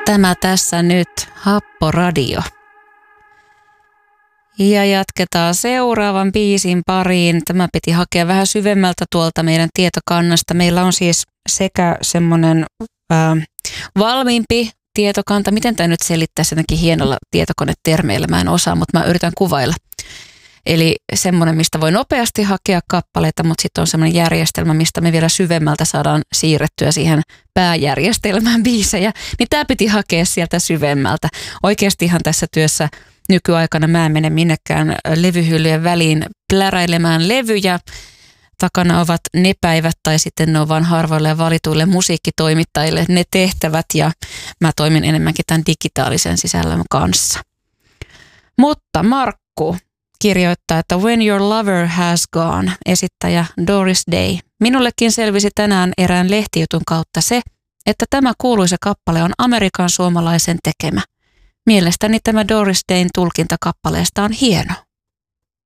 Tämä tässä nyt, Happoradio. Ja jatketaan seuraavan biisin pariin. Tämä piti hakea vähän syvemmältä tuolta meidän tietokannasta. Meillä on siis sekä semmoinen valmiimpi tietokanta. Miten tämä nyt selittäisi jotenkin hienolla tietokonetermeillä? Mä en osaa, mutta mä yritän kuvailla. Eli semmoinen, mistä voi nopeasti hakea kappaleita, mutta sitten on semmoinen järjestelmä, mistä me vielä syvemmältä saadaan siirrettyä siihen pääjärjestelmään biisejä. Niin tämä piti hakea sieltä syvemmältä. Oikeastihan tässä työssä nykyaikana mä en mene minnekään levyhyllyjen väliin pläräilemään levyjä. Takana ovat ne päivät tai sitten ne on vain harvoille ja valituille musiikkitoimittajille ne tehtävät ja mä toimin enemmänkin tämän digitaalisen sisällön kanssa. Mutta Markku kirjoittaa, että When Your Lover Has Gone, esittäjä Doris Day. Minullekin selvisi tänään erään lehtijutun kautta se, että tämä kuuluisa kappale on Amerikan suomalaisen tekemä. Mielestäni tämä Doris Dayn tulkinta kappaleesta on hieno.